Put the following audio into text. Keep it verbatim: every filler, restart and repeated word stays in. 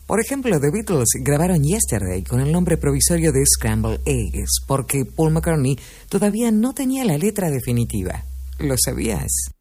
Por ejemplo, The Beatles grabaron Yesterday con el nombre provisorio de Scrambled Eggs porque Paul McCartney todavía no tenía la letra definitiva. ¿Lo sabías?